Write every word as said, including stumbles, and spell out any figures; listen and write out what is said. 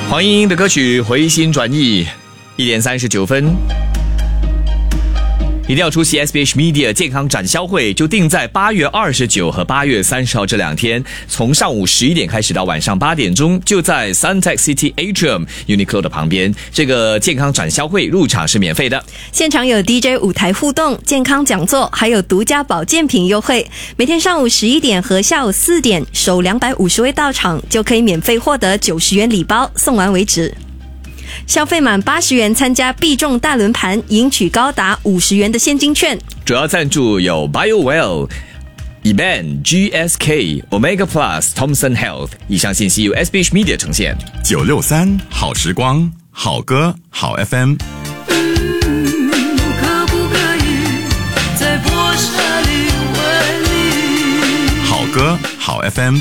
黄莺莺的歌曲《回心转意》，一点三十九分。一定要出席 S B H Media 健康展销会，就定在八月二十九和八月三十号这两天，从上午十一点开始到晚上八点钟，就在 Suntec City Atrium Uniqlo 的旁边。这个健康展销会入场是免费的， 现场有 D J 舞台互动、健康讲座，还有独家保健品优惠。每天上午十一点和下午四点，首两百五十位到场就可以免费获得九十元礼包，送完为止。消费满八十元参加必中大轮盘，赢取高达五十元的现金券。 主要赞助有 BioWell、eBan、G S K、Omega Plus、Thomson Health。以上信息由 S B H Media 呈现。 九六三好时光，好歌好 F M。 可不可以在破沙里为你？ 好歌好 F M。